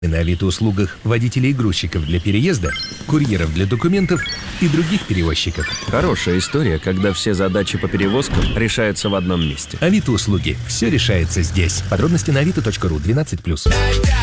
На Авито-услугах водителей и грузчиков для переезда, курьеров для документов и других перевозчиков. Хорошая история, когда все задачи по перевозкам решаются в одном месте. Авито-услуги. Все решается здесь. Подробности на avito.ru 12+.